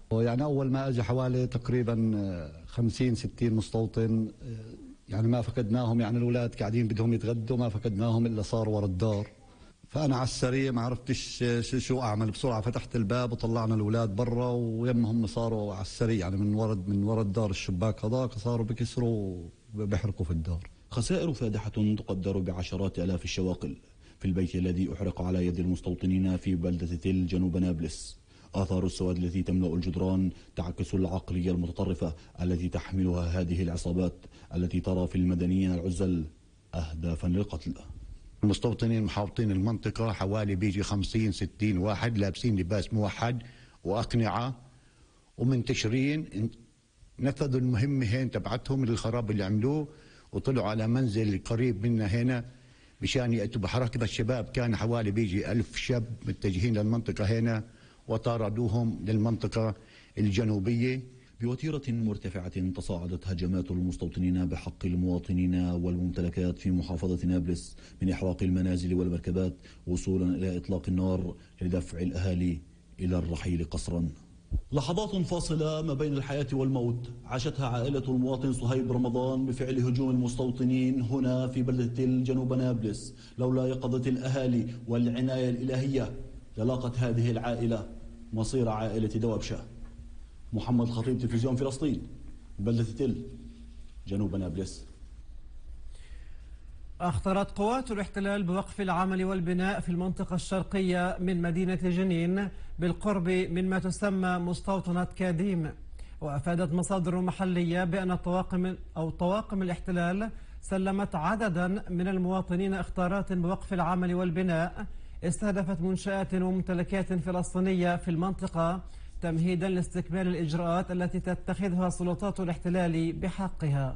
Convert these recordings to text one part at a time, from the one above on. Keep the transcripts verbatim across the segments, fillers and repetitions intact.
يعني أول ما أجى حوالي تقريبا خمسين ستين مستوطن، يعني ما فقدناهم، يعني الأولاد قاعدين بدهم يتغدوا ما فقدناهم إلا صاروا ورا الدار. فأنا على السريع ما عرفتش شو أعمل، بسرعة فتحت الباب وطلعنا الأولاد برا، ويمهم صاروا على السريع يعني من ورا من ورا الدار الشباك هذاك صاروا بكسروا وبيحرقوا في الدار. خسائر فادحة تقدر بعشرات آلاف الشواقل في البيت الذي أحرق على يد المستوطنين في بلدة تل جنوب نابلس. آثار السواد التي تملأ الجدران تعكس العقلية المتطرفة التي تحملها هذه العصابات التي ترى في المدنيين العزل أهدافا للقتل. المستوطنين محاوطين المنطقة حوالي بيجي خمسين ستين واحد لابسين لباس موحد وأقنعة ومنتشرين، نفذوا المهمة تبعتهم للخراب اللي عملوه، وطلعوا على منزل قريب منا هنا مشان يأتوا بحركة الشباب. كان حوالي بيجي ألف شاب متجهين للمنطقة هنا وطاردوهم للمنطقة الجنوبية. بوتيرة مرتفعة تصاعدت هجمات المستوطنين بحق المواطنين والممتلكات في محافظة نابلس، من إحراق المنازل والمركبات وصولا إلى إطلاق النار لدفع الأهالي إلى الرحيل قسرا. لحظات فاصلة ما بين الحياة والموت عاشتها عائلة المواطن صهيب رمضان بفعل هجوم المستوطنين هنا في بلدة تل جنوب نابلس. لولا يقظة الأهالي والعناية الإلهية للاقت هذه العائلة مصير عائلة دوابشة. محمد خطيب، تلفزيون فلسطين، بلدة تل جنوب نابلس. أخطرت قوات الاحتلال بوقف العمل والبناء في المنطقة الشرقية من مدينة جنين بالقرب من ما تسمى مستوطنة كاديم. وأفادت مصادر محلية بأن الطواقم أو طواقم الاحتلال سلمت عددا من المواطنين اختارات بوقف العمل والبناء استهدفت منشآت وممتلكات فلسطينية في المنطقة تمهيدا لاستكمال الإجراءات التي تتخذها سلطات الاحتلال بحقها.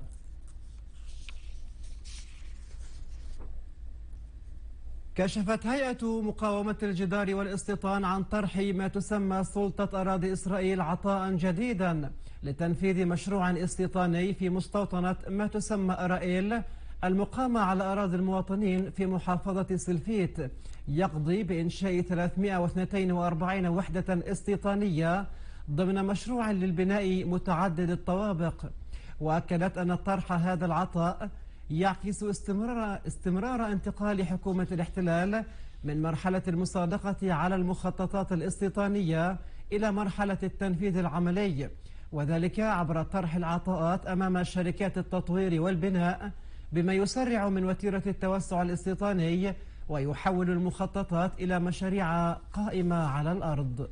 كشفت هيئة مقاومة الجدار والاستيطان عن طرح ما تسمى سلطة أراضي إسرائيل عطاء جديدا لتنفيذ مشروع استيطاني في مستوطنة ما تسمى أرائيل المقامة على أراضي المواطنين في محافظة سلفيت، يقضي بإنشاء ثلاثمئة واثنين وأربعين وحدة استيطانية ضمن مشروع للبناء متعدد الطوابق. وأكدت أن طرح هذا العطاء يعكس استمرار استمرار انتقال حكومة الاحتلال من مرحلة المصادقة على المخططات الاستيطانية إلى مرحلة التنفيذ العملي، وذلك عبر طرح العطاءات أمام شركات التطوير والبناء بما يسرع من وتيرة التوسع الاستيطاني ويحول المخططات إلى مشاريع قائمة على الأرض.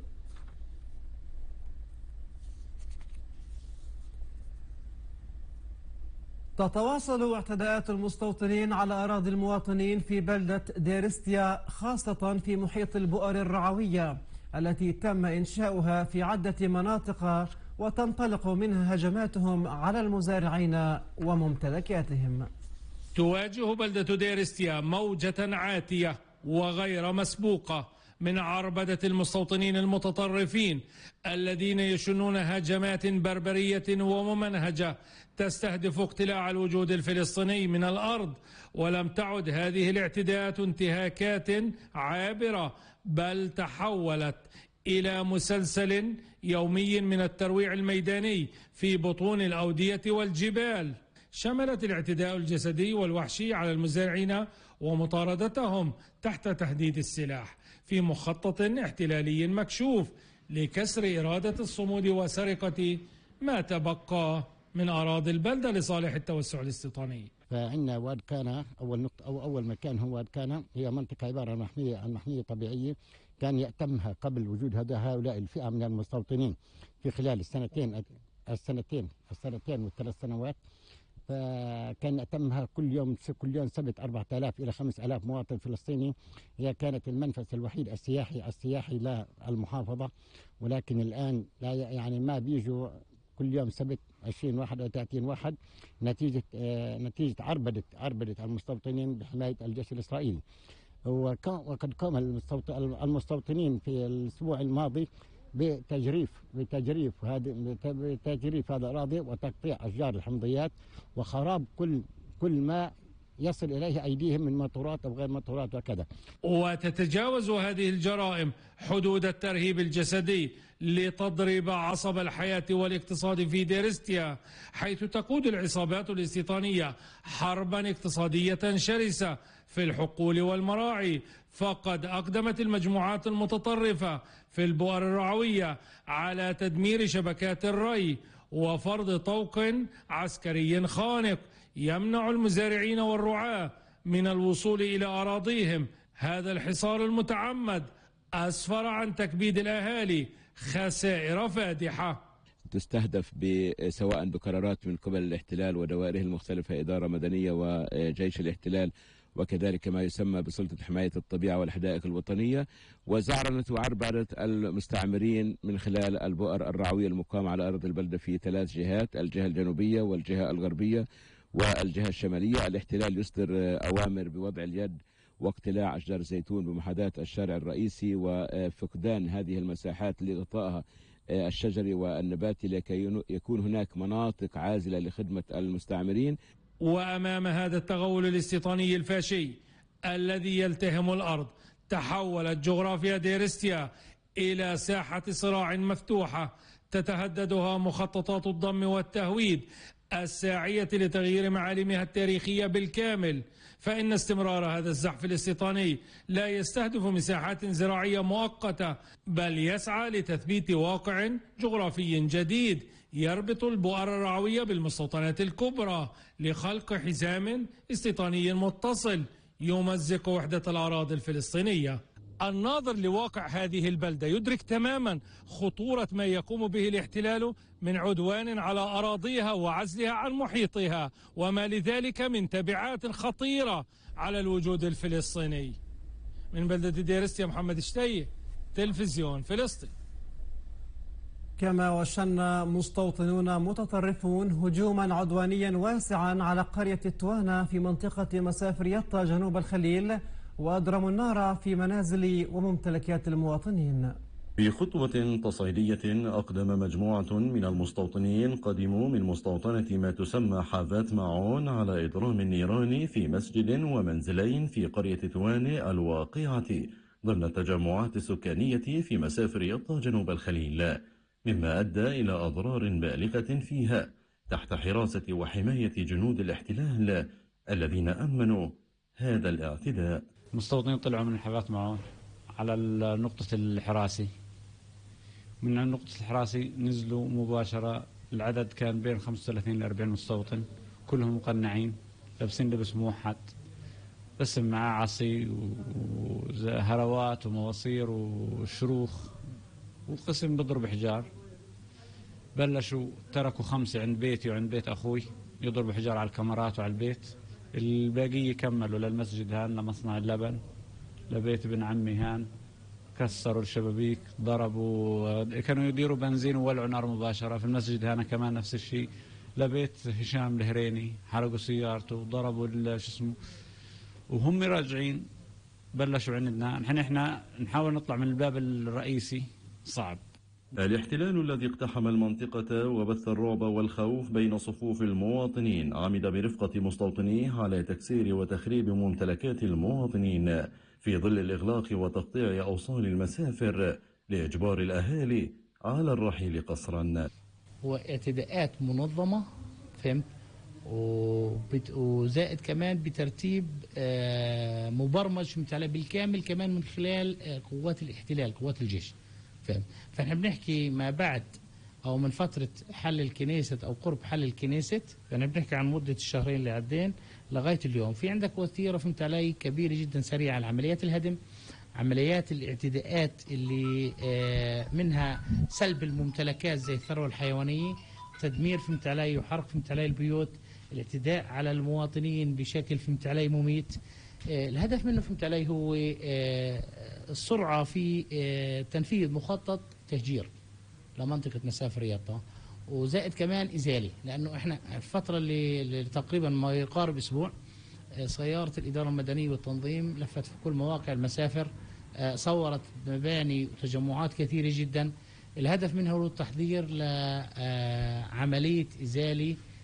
تتواصل اعتداءات المستوطنين على أراضي المواطنين في بلدة ديرستيا، خاصة في محيط البؤر الرعوية التي تم إنشاؤها في عدة مناطق وتنطلق منها هجماتهم على المزارعين وممتلكاتهم. تواجه بلدة ديرستيا موجة عاتية وغير مسبوقة من عربدة المستوطنين المتطرفين الذين يشنون هجمات بربرية وممنهجة تستهدف اقتلاع الوجود الفلسطيني من الأرض. ولم تعد هذه الاعتداءات انتهاكات عابرة، بل تحولت إلى مسلسل يومي من الترويع الميداني في بطون الأودية والجبال. شملت الاعتداء الجسدي والوحشي على المزارعين ومطاردتهم تحت تهديد السلاح في مخطط احتلالي مكشوف لكسر إرادة الصمود وسرقة ما تبقى من أراضي البلدة لصالح التوسع الاستيطاني. فعندنا واد كان أول نقطة أو أول مكان هو واد كان، هي منطقة عبارة عن محمية عن محمية طبيعية كان يأتمها قبل وجود هذا هؤلاء الفئة من المستوطنين في خلال السنتين السنتين السنتين والثلاث سنوات. فكان يأتمها كل يوم كل يوم سبت أربعة آلاف إلى خمسة آلاف مواطن فلسطيني. هي كانت المنفذ الوحيد السياحي السياحي للمحافظة، ولكن الآن لا يعني ما بيجوا كل يوم سبت عشرين واحد أو ثلاثين واحد نتيجة آه نتيجة عربدة عربدة المستوطنين بحماية الجيش الإسرائيلي. وقد قام المستوطنين في الأسبوع الماضي بتجريف بتجريف هذه بتجريف هذا الأراضي وتقطيع أشجار الحمضيات وخراب كل كل ما يصل إليه أيديهم من مطورات أو غير مطورات وكذا. وتتجاوز هذه الجرائم حدود الترهيب الجسدي لتضرب عصب الحياة والاقتصاد في ديرستيا، حيث تقود العصابات الاستيطانية حربا اقتصادية شرسة في الحقول والمراعي. فقد أقدمت المجموعات المتطرفة في البؤر الرعوية على تدمير شبكات الري وفرض طوق عسكري خانق يمنع المزارعين والرعاة من الوصول إلى أراضيهم. هذا الحصار المتعمد أسفر عن تكبيد الأهالي خسائر فادحة. تستهدف سواء بقرارات من قبل الاحتلال ودوائره المختلفة، إدارة مدنية وجيش الاحتلال، وكذلك ما يسمى بسلطة حماية الطبيعة والحدائق الوطنية، وزعرنة وعربرة المستعمرين من خلال البؤر الرعوية المقامة على أرض البلدة في ثلاث جهات: الجهة الجنوبية والجهة الغربية والجهة الشمالية. الاحتلال يصدر أوامر بوضع اليد واقتلاع أشجار الزيتون بمحاذاة الشارع الرئيسي وفقدان هذه المساحات لغطائها الشجري والنباتي لكي يكون هناك مناطق عازلة لخدمة المستعمرين. وأمام هذا التغول الاستيطاني الفاشي الذي يلتهم الأرض، تحولت جغرافيا ديرستيا إلى ساحة صراع مفتوحة تتهددها مخططات الضم والتهويد الساعية لتغيير معالمها التاريخية بالكامل. فإن استمرار هذا الزحف الاستيطاني لا يستهدف مساحات زراعية مؤقتة، بل يسعى لتثبيت واقع جغرافي جديد يربط البؤر الرعوية بالمستوطنات الكبرى لخلق حزام استيطاني متصل يمزق وحدة الأراضي الفلسطينية. الناظر لواقع هذه البلدة يدرك تماما خطورة ما يقوم به الاحتلال من عدوان على أراضيها وعزلها عن محيطها، وما لذلك من تبعات خطيرة على الوجود الفلسطيني. من بلدة ديرستيا، محمد شتي، تلفزيون فلسطين. كما وشن مستوطنون متطرفون هجوما عدوانيا واسعا على قرية التوانا في منطقة مسافر يطا جنوب الخليل، وأضرموا النار في منازل وممتلكات المواطنين. في خطوة تصعيدية أقدم مجموعة من المستوطنين قدموا من مستوطنة ما تسمى حافات معون على إضرام النيران في مسجد ومنزلين في قرية تواني الواقعة ضمن التجمعات السكانية في مسافر يطا جنوب الخليل، مما أدى إلى أضرار بالغة فيها تحت حراسة وحماية جنود الاحتلال الذين أمنوا هذا الاعتداء. المستوطنين طلعوا من حافات معون على نقطة الحراسي، من نقطة الحراسي نزلوا مباشرة. العدد كان بين خمسة وثلاثين إلى أربعين مستوطن، كلهم مقنعين لابسين لبس موحد، بسم معاه عصي وهروات ومواصير وشروخ، وقسم بضرب حجار. بلشوا تركوا خمسة عند بيتي وعند بيت أخوي يضربوا حجار على الكاميرات وعلى البيت. الباقية كملوا للمسجد هان، لمصنع اللبن، لبيت ابن عمي هان، كسروا الشبابيك، ضربوا، كانوا يديروا بنزين وولعوا نار مباشرة. في المسجد هنا كمان نفس الشيء، لبيت هشام الهريني حرقوا سيارته وضربوا شو اسمه. وهم راجعين بلشوا عندنا، نحن احنا نحاول نطلع من الباب الرئيسي، صعب. الاحتلال الذي اقتحم المنطقة وبث الرعب والخوف بين صفوف المواطنين عمد برفقة مستوطنيه على تكسير وتخريب ممتلكات المواطنين في ظل الإغلاق وتقطيع أوصال المسافر لإجبار الأهالي على الرحيل قسرا. واعتداءات منظمة، فهمت، وزائد كمان بترتيب مبرمج بالكامل كمان من خلال قوات الاحتلال، قوات الجيش، فهم. فاحنا بنحكي ما بعد او من فتره حل الكنيسة او قرب حل الكنيسة، فاحنا بنحكي عن مده الشهرين اللي عدين لغايه اليوم. في عندك وتيره، فهمت علي، كبيره جدا سريعه على عمليات الهدم، عمليات الاعتداءات اللي منها سلب الممتلكات زي الثروه الحيوانيه، تدمير، فهمت علي، وحرق، فهمت علي، البيوت، الاعتداء على المواطنين بشكل، فهمت علي، مميت. الهدف منه، فهمت علي، هو السرعة في تنفيذ مخطط تهجير لمنطقة مسافر يطا، وزائد كمان إزالة، لأنه إحنا الفترة اللي تقريبا ما يقارب أسبوع سيارة الإدارة المدنية والتنظيم لفت في كل مواقع المسافر، صورت مباني وتجمعات كثيرة جدا. الهدف منها هو التحضير لعملية إزالة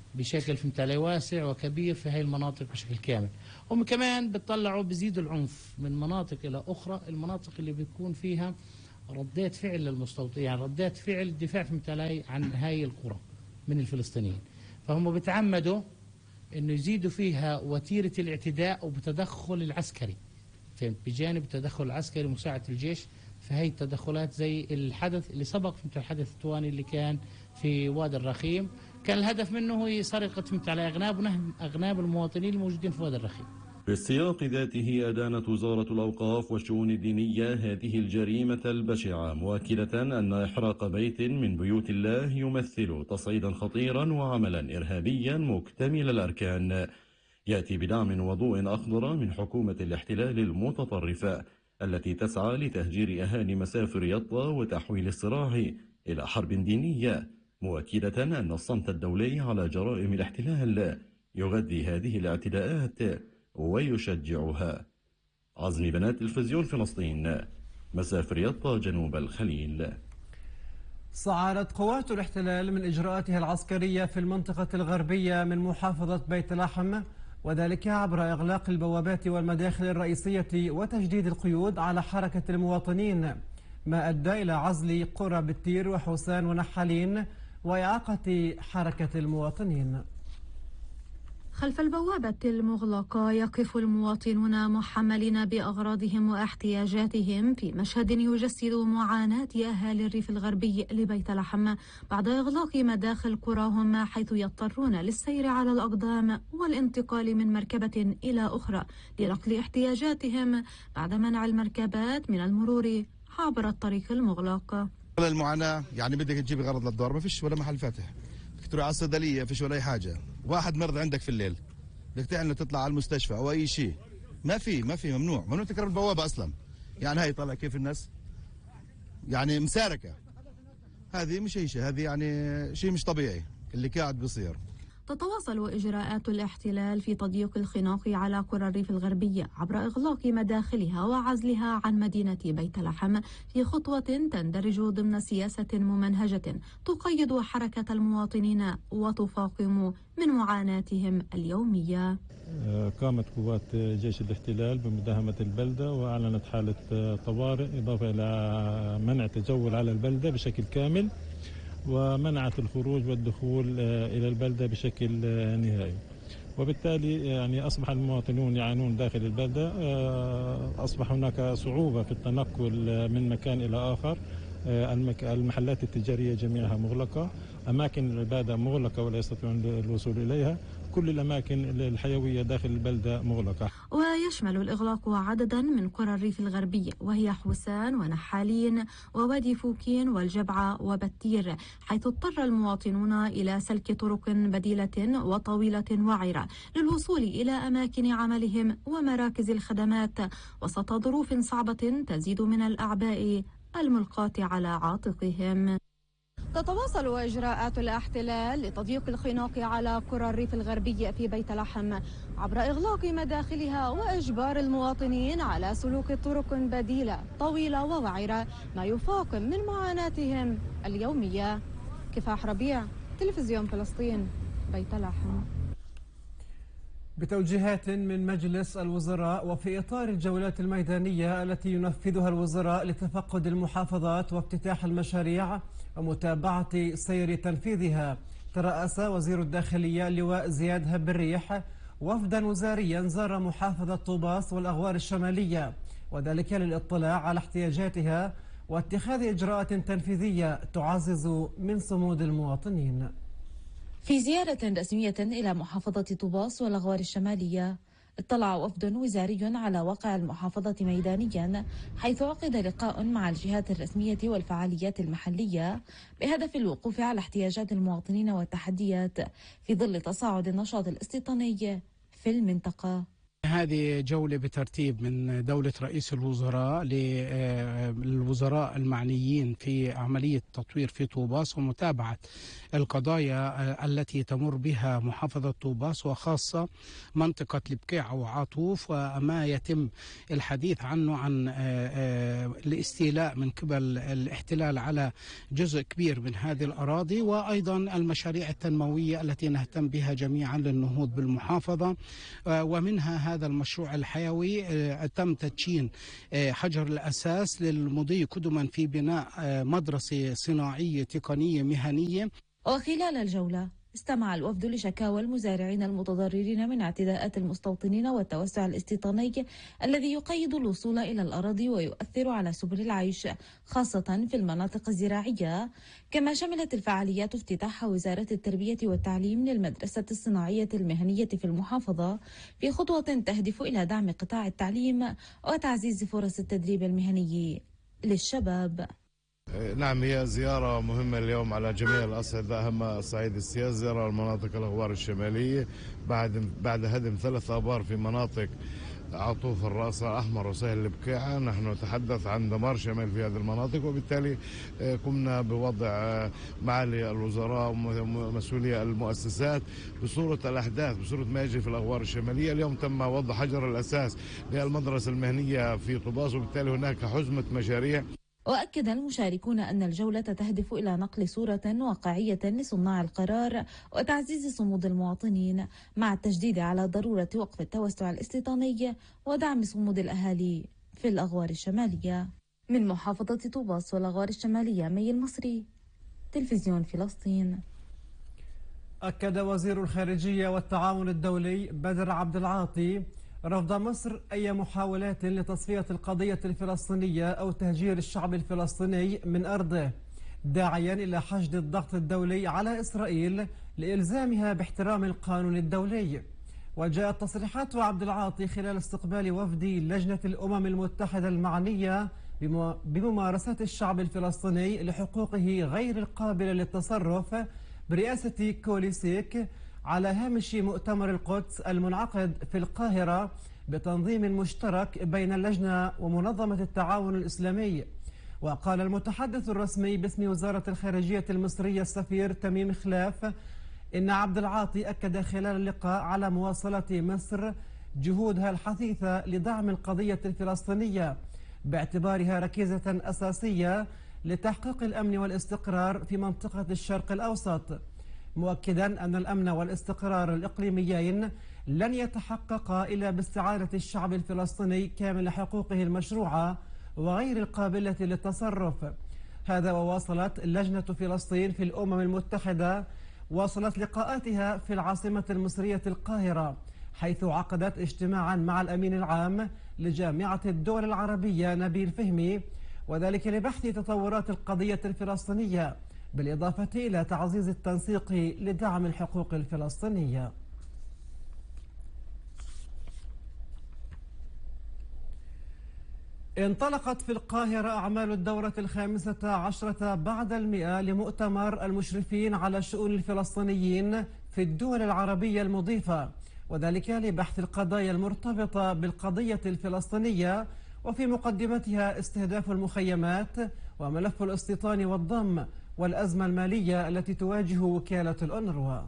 بشكل فهمت علي واسع وكبير في هاي المناطق بشكل كامل. هم كمان بتطلعوا بزيدوا العنف من مناطق إلى أخرى، المناطق اللي بيكون فيها ردات فعل للمستوطنين، يعني ردات فعل الدفاع فهمت علي عن هاي القرى من الفلسطينيين، فهم بيتعمدوا انه يزيدوا فيها وتيره الاعتداء وبتدخل العسكري، فهمت، بجانب التدخل العسكري مساعدة الجيش في هاي التدخلات زي الحدث اللي سبق فهمت الحدث التواني اللي كان في وادي الرخيم، كان الهدف منه هو سرقه فهمت على اغناب ونهب اغناب المواطنين الموجودين في وادي الرخيم. في السياق ذاته أدانت وزارة الأوقاف والشؤون الدينية هذه الجريمة البشعة، مؤكدة أن إحراق بيت من بيوت الله يمثل تصعيدا خطيرا وعملا إرهابيا مكتمل الأركان، يأتي بدعم وضوء أخضر من حكومة الاحتلال المتطرفة التي تسعى لتهجير أهالي مسافر يطا وتحويل الصراع إلى حرب دينية، مؤكدة أن الصمت الدولي على جرائم الاحتلال يغذي هذه الاعتداءات ويشجعها. عزمي بنات تلفزيون فلسطين، مسافر يطا جنوب الخليل. صعدت قوات الاحتلال من إجراءاتها العسكرية في المنطقة الغربية من محافظة بيت لحم، وذلك عبر إغلاق البوابات والمداخل الرئيسية وتجديد القيود على حركة المواطنين، ما أدى إلى عزل قرى بتير وحسان ونحالين وإعاقة حركة المواطنين. خلف البوابة المغلقة يقف المواطنون محملين بأغراضهم واحتياجاتهم في مشهد يجسد معاناة أهالي الريف الغربي لبيت لحم بعد إغلاق مداخل قراهم، حيث يضطرون للسير على الأقدام والانتقال من مركبة إلى أخرى لنقل احتياجاتهم بعد منع المركبات من المرور عبر الطريق المغلق. المعاناة يعني بدك تجيب غرض للدار ما فيش ولا محل فاتح، بدك تروح على الصيدلية فيش ولا أي حاجة، واحد مرض عندك في الليل بدك تعلن تطلع على المستشفى أو أي شيء ما في ما في ممنوع ممنوع تكرر البوابة أصلا. يعني هاي طلع كيف الناس يعني مساركة، هذه مش أي شيء، هذه يعني شيء مش طبيعي اللي قاعد بيصير. تتواصل إجراءات الاحتلال في تضييق الخناق على قرى الريف الغربية عبر إغلاق مداخلها وعزلها عن مدينة بيت لحم في خطوة تندرج ضمن سياسة ممنهجة تقيد حركة المواطنين وتفاقم من معاناتهم اليومية. قامت قوات جيش الاحتلال بمداهمة البلدة وأعلنت حالة طوارئ، إضافة إلى منع تجول على البلدة بشكل كامل ومنعت الخروج والدخول إلى البلدة بشكل نهائي، وبالتالي يعني أصبح المواطنون يعانون داخل البلدة، أصبح هناك صعوبة في التنقل من مكان إلى آخر، المحلات التجارية جميعها مغلقة، أماكن العبادة مغلقة ولا يستطيعون الوصول إليها، كل الأماكن الحيوية داخل البلدة مغلقة. ويشمل الإغلاق عددا من قرى الريف الغربية وهي حسان ونحالين ووادي فوكين والجبعة وبتير، حيث اضطر المواطنون إلى سلك طرق بديلة وطويلة وعرة للوصول إلى أماكن عملهم ومراكز الخدمات وسط ظروف صعبة تزيد من الأعباء الملقاة على عاتقهم. تتواصل إجراءات الاحتلال لتضييق الخناق على قرى الريف الغربي في بيت لحم عبر إغلاق مداخلها وإجبار المواطنين على سلوك طرق بديلة طويلة ووعرة، ما يفاقم من معاناتهم اليومية. كفاح ربيع، تلفزيون فلسطين، بيت لحم. بتوجيهات من مجلس الوزراء وفي إطار الجولات الميدانية التي ينفذها الوزراء لتفقد المحافظات وافتتاح المشاريع ومتابعة سير تنفيذها، ترأس وزير الداخلية اللواء زياد هب الريح وفدا وزاريا زار محافظة طوباس والأغوار الشمالية، وذلك للاطلاع على احتياجاتها واتخاذ إجراءات تنفيذية تعزز من صمود المواطنين. في زيارة رسمية إلى محافظة طوباس والأغوار الشمالية، اطلع وفد وزاري على واقع المحافظة ميدانيا، حيث عقد لقاء مع الجهات الرسمية والفعاليات المحلية بهدف الوقوف على احتياجات المواطنين والتحديات في ظل تصاعد النشاط الاستيطاني في المنطقة. هذه جولة بترتيب من دولة رئيس الوزراء للوزراء المعنيين في عملية تطوير في طوباس ومتابعة القضايا التي تمر بها محافظة طوباس وخاصة منطقة البقيع وعاطوف، وما يتم الحديث عنه عن الاستيلاء من قبل الاحتلال على جزء كبير من هذه الأراضي، وأيضا المشاريع التنموية التي نهتم بها جميعا للنهوض بالمحافظة، ومنها هذا المشروع الحيوي تم تدشين حجر الأساس للمضي قدما في بناء مدرسة صناعية تقنية مهنية. وخلال الجولة استمع الوفد لشكاوى المزارعين المتضررين من اعتداءات المستوطنين والتوسع الاستيطاني الذي يقيد الوصول إلى الأراضي ويؤثر على سبل العيش خاصة في المناطق الزراعية. كما شملت الفعاليات افتتاح وزارة التربية والتعليم للمدرسة الصناعية المهنية في المحافظة في خطوة تهدف إلى دعم قطاع التعليم وتعزيز فرص التدريب المهني للشباب. نعم، هي زيارة مهمة اليوم على جميع الأصعدة، أهم الصعيد السياسي، زيارة لمناطق الأغوار الشمالية بعد بعد هدم ثلاث آبار في مناطق عطوف الرأس الأحمر وسهل البقيعة. نحن نتحدث عن دمار شمال في هذه المناطق، وبالتالي قمنا بوضع معالي الوزراء ومسؤولي المؤسسات بصورة الأحداث، بصورة ما يجري في الأغوار الشمالية. اليوم تم وضع حجر الأساس للمدرسة المهنية في طوباس، وبالتالي هناك حزمة مشاريع. وأكد المشاركون أن الجولة تهدف إلى نقل صورة واقعية لصناع القرار وتعزيز صمود المواطنين، مع التشديد على ضرورة وقف التوسع الاستيطاني ودعم صمود الأهالي في الأغوار الشمالية. من محافظة طوباس والأغوار الشمالية، مي المصري، تلفزيون فلسطين. أكد وزير الخارجية والتعاون الدولي بدر عبد العاطي رفض مصر أي محاولات لتصفية القضية الفلسطينية أو تهجير الشعب الفلسطيني من أرضه، داعيا إلى حشد الضغط الدولي على إسرائيل لإلزامها باحترام القانون الدولي. وجاءت تصريحات عبد العاطي خلال استقبال وفد لجنة الأمم المتحدة المعنية بممارسة الشعب الفلسطيني لحقوقه غير القابلة للتصرف برئاسة كوليسيك على هامش مؤتمر القدس المنعقد في القاهرة بتنظيم مشترك بين اللجنة ومنظمة التعاون الإسلامي. وقال المتحدث الرسمي باسم وزارة الخارجية المصرية السفير تميم خلاف إن عبد العاطي أكد خلال اللقاء على مواصلة مصر جهودها الحثيثة لدعم القضية الفلسطينية باعتبارها ركيزة أساسية لتحقيق الأمن والاستقرار في منطقة الشرق الأوسط، مؤكدا أن الأمن والاستقرار الإقليميين لن يتحققا إلا باستعادة الشعب الفلسطيني كامل حقوقه المشروعة وغير القابلة للتصرف. هذا وواصلت لجنة فلسطين في الأمم المتحدة واصلت لقاءاتها في العاصمة المصرية القاهرة، حيث عقدت اجتماعا مع الأمين العام لجامعة الدول العربية نبيل فهمي، وذلك لبحث تطورات القضية الفلسطينية بالإضافة إلى تعزيز التنسيق لدعم الحقوق الفلسطينية. انطلقت في القاهرة أعمال الدورة الخامسة عشرة بعد المئة لمؤتمر المشرفين على الشؤون الفلسطينيين في الدول العربية المضيفة، وذلك لبحث القضايا المرتبطة بالقضية الفلسطينية، وفي مقدمتها استهداف المخيمات وملف الاستيطان والضم والأزمة المالية التي تواجه وكالة الأونروا.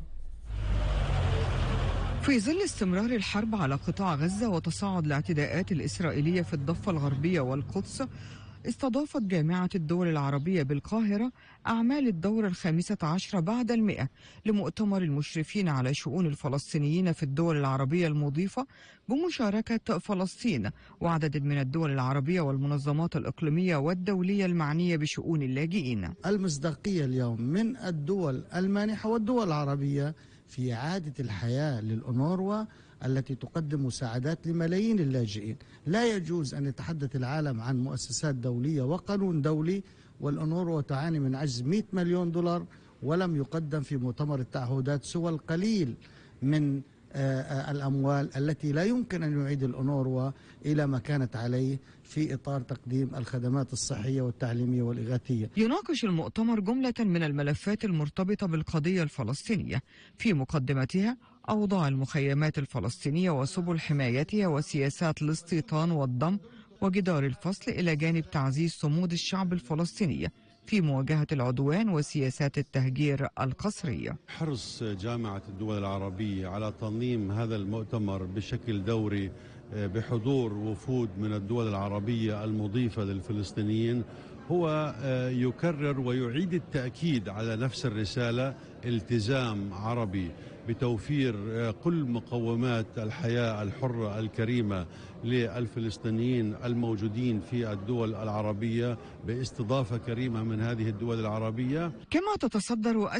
في ظل استمرار الحرب على قطاع غزة وتصاعد الاعتداءات الإسرائيلية في الضفة الغربية والقدس، استضافت جامعة الدول العربية بالقاهرة أعمال الدورة الخامسة عشرة بعد المئة لمؤتمر المشرفين على شؤون الفلسطينيين في الدول العربية المضيفة بمشاركة فلسطين وعدد من الدول العربية والمنظمات الإقليمية والدولية المعنية بشؤون اللاجئين. المصداقية اليوم من الدول المانحة والدول العربية في إعادة الحياة للأونروا التي تقدم مساعدات لملايين اللاجئين. لا يجوز أن يتحدث العالم عن مؤسسات دولية وقانون دولي والأونروا تعاني من عجز مئة مليون دولار، ولم يقدم في مؤتمر التعهدات سوى القليل من الأموال التي لا يمكن أن يعيد الأونروا إلى ما كانت عليه في إطار تقديم الخدمات الصحية والتعليمية والإغاثية. يناقش المؤتمر جملة من الملفات المرتبطة بالقضية الفلسطينية، في مقدمتها أوضاع المخيمات الفلسطينية وسبل حمايتها وسياسات الاستيطان والضم وجدار الفصل، إلى جانب تعزيز صمود الشعب الفلسطيني في مواجهة العدوان وسياسات التهجير القسرية. حرص جامعة الدول العربية على تنظيم هذا المؤتمر بشكل دوري بحضور وفود من الدول العربية المضيفة للفلسطينيين هو يكرر ويعيد التأكيد على نفس الرسالة: التزام عربي بتوفير كل مقومات الحياة الحرة الكريمة للفلسطينيين الموجودين في الدول العربية باستضافة كريمة من هذه الدول العربية. كما تتصدر